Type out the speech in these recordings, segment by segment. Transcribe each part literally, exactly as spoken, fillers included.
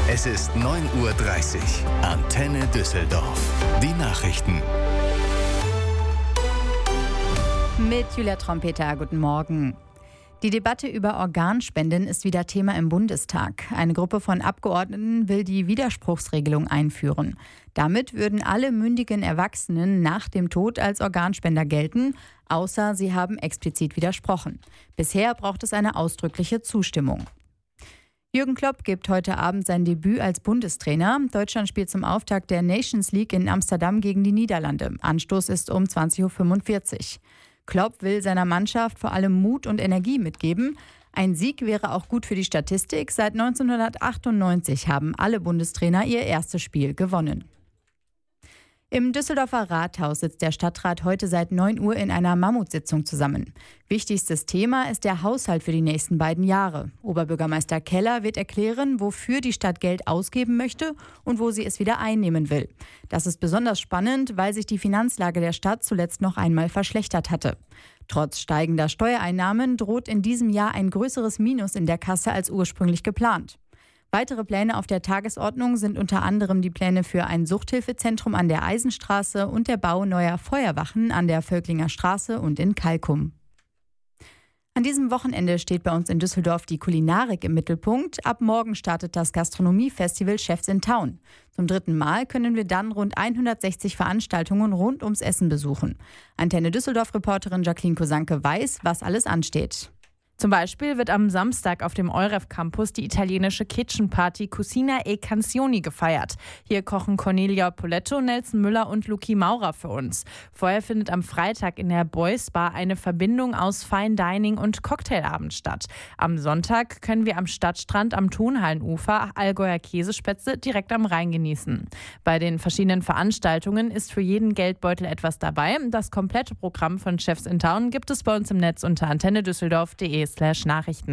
Es ist neun Uhr dreißig. Antenne Düsseldorf. Die Nachrichten. Mit Julia Trompeter, guten Morgen. Die Debatte über Organspenden ist wieder Thema im Bundestag. Eine Gruppe von Abgeordneten will die Widerspruchsregelung einführen. Damit würden alle mündigen Erwachsenen nach dem Tod als Organspender gelten, außer sie haben explizit widersprochen. Bisher braucht es eine ausdrückliche Zustimmung. Jürgen Klopp gibt heute Abend sein Debüt als Bundestrainer. Deutschland spielt zum Auftakt der Nations League in Amsterdam gegen die Niederlande. Anstoß ist um zwanzig Uhr fünfundvierzig. Klopp will seiner Mannschaft vor allem Mut und Energie mitgeben. Ein Sieg wäre auch gut für die Statistik. Seit neunzehnhundertachtundneunzig haben alle Bundestrainer ihr erstes Spiel gewonnen. Im Düsseldorfer Rathaus sitzt der Stadtrat heute seit neun Uhr in einer Mammutsitzung zusammen. Wichtigstes Thema ist der Haushalt für die nächsten beiden Jahre. Oberbürgermeister Keller wird erklären, wofür die Stadt Geld ausgeben möchte und wo sie es wieder einnehmen will. Das ist besonders spannend, weil sich die Finanzlage der Stadt zuletzt noch einmal verschlechtert hatte. Trotz steigender Steuereinnahmen droht in diesem Jahr ein größeres Minus in der Kasse als ursprünglich geplant. Weitere Pläne auf der Tagesordnung sind unter anderem die Pläne für ein Suchthilfezentrum an der Eisenstraße und der Bau neuer Feuerwachen an der Völklinger Straße und in Kalkum. An diesem Wochenende steht bei uns in Düsseldorf die Kulinarik im Mittelpunkt. Ab morgen startet das Gastronomiefestival Chefs in Town. Zum dritten Mal können wir dann rund hundertsechzig Veranstaltungen rund ums Essen besuchen. Antenne Düsseldorf-Reporterin Jacqueline Kosanke weiß, was alles ansteht. Zum Beispiel wird am Samstag auf dem Euref Campus die italienische Kitchen Party Cucina e Canzoni gefeiert. Hier kochen Cornelia Poletto, Nelson Müller und Luki Maurer für uns. Vorher findet am Freitag in der Boys Bar eine Verbindung aus Fine Dining und Cocktailabend statt. Am Sonntag können wir am Stadtstrand am Thunhallenufer Allgäuer Käsespätzle direkt am Rhein genießen. Bei den verschiedenen Veranstaltungen ist für jeden Geldbeutel etwas dabei. Das komplette Programm von Chefs in Town gibt es bei uns im Netz unter antenne düsseldorf punkt de slash Nachrichten.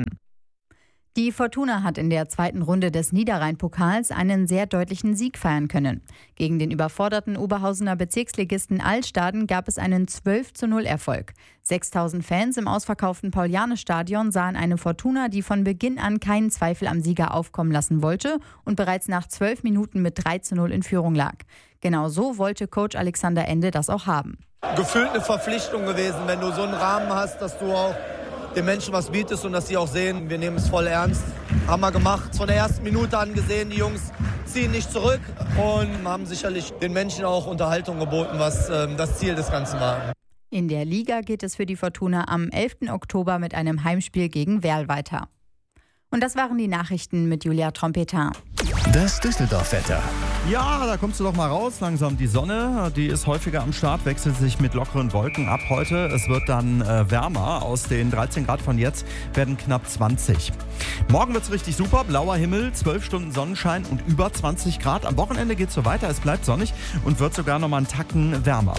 Die Fortuna hat in der zweiten Runde des Niederrhein-Pokals einen sehr deutlichen Sieg feiern können. Gegen den überforderten Oberhausener Bezirksligisten Altstaden gab es einen zwölf zu null Erfolg. sechstausend Fans im ausverkauften Paul-Janne-Stadion sahen eine Fortuna, die von Beginn an keinen Zweifel am Sieger aufkommen lassen wollte und bereits nach zwölf Minuten mit drei zu null in Führung lag. Genau so wollte Coach Alexander Ende das auch haben. Gefühlt eine Verpflichtung gewesen, wenn du so einen Rahmen hast, dass du auch den Menschen was bietest und dass sie auch sehen, wir nehmen es voll ernst. Haben wir gemacht. Von der ersten Minute an gesehen, die Jungs ziehen nicht zurück und haben sicherlich den Menschen auch Unterhaltung geboten, was ähm, das Ziel des Ganzen war. In der Liga geht es für die Fortuna am elften Oktober mit einem Heimspiel gegen Werl weiter. Und das waren die Nachrichten mit Julia Trompeter. Das Düsseldorf-Wetter. Ja, da kommst du doch mal raus. Langsam die Sonne, die ist häufiger am Start, wechselt sich mit lockeren Wolken ab heute. Es wird dann äh, wärmer. Aus den dreizehn Grad von jetzt werden knapp zwanzig. Morgen wird es richtig super. Blauer Himmel, zwölf Stunden Sonnenschein und über zwanzig Grad. Am Wochenende geht es so weiter. Es bleibt sonnig und wird sogar noch mal einen Tacken wärmer.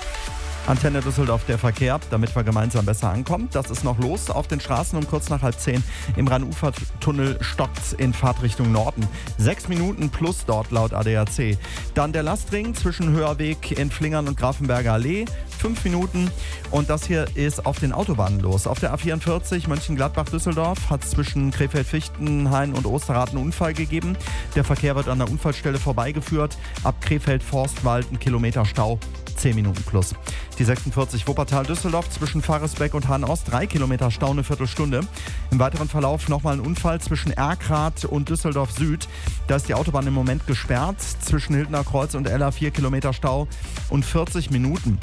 Antenne Düsseldorf, der Verkehr, damit wir gemeinsam besser ankommen. Das ist noch los auf den Straßen um kurz nach halb zehn. Im Rhein-Ufer-Tunnel stockt in Fahrtrichtung Norden. Sechs Minuten plus dort laut A D A C. Dann der Lastring zwischen Höherweg in Flingern und Grafenberger Allee. Fünf Minuten. Und das hier ist auf den Autobahnen los. Auf der A vierundvierzig Mönchengladbach-Düsseldorf hat es zwischen Krefeld-Fichtenhain und Osterrad einen Unfall gegeben. Der Verkehr wird an der Unfallstelle vorbeigeführt. Ab Krefeld-Forstwald ein Kilometer Stau. zehn Minuten plus. Die sechsundvierzig Wuppertal-Düsseldorf zwischen Faresbeck und Hahn-Ost, drei Kilometer Stau, eine Viertelstunde. Im weiteren Verlauf nochmal ein Unfall zwischen Erkrath und Düsseldorf Süd. Da ist die Autobahn im Moment gesperrt. Zwischen Hildner Kreuz und Ella vier Kilometer Stau und vierzig Minuten.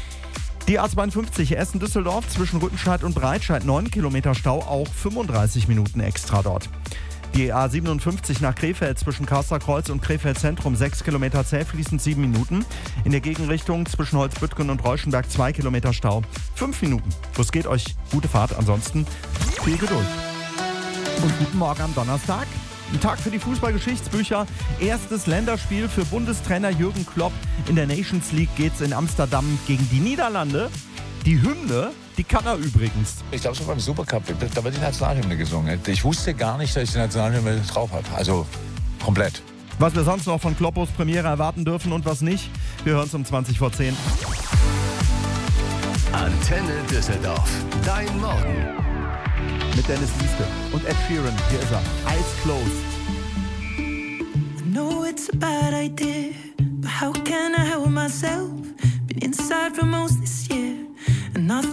Die A zweiundfünfzig Essen-Düsseldorf zwischen Rüttenscheid und Breitscheid, neun Kilometer Stau, auch fünfunddreißig Minuten extra dort. Die A siebenundfünfzig nach Krefeld zwischen Kasterkreuz und Krefeld Zentrum, sechs Kilometer zäh fließend, sieben Minuten. In der Gegenrichtung zwischen Holzbüttgen und Reuschenberg, zwei Kilometer Stau, fünf Minuten. Los geht euch, gute Fahrt, ansonsten viel Geduld. Und guten Morgen am Donnerstag. Ein Tag für die Fußballgeschichtsbücher. Erstes Länderspiel für Bundestrainer Jürgen Klopp. In der Nations League geht's in Amsterdam gegen die Niederlande. Die Hymne, die kann er übrigens. Ich glaube, so beim Supercup, da wird die Nationalhymne gesungen. Ich wusste gar nicht, dass ich die Nationalhymne drauf habe. Also komplett. Was wir sonst noch von Kloppos Premiere erwarten dürfen und was nicht, wir hören es um zwanzig vor zehn. Antenne Düsseldorf, dein Morgen. Mit Dennis Lieste und Ed Sheeran, hier ist er, Eyes Closed. it's a bad idea, but how can I help myself? Been inside for most this year, and I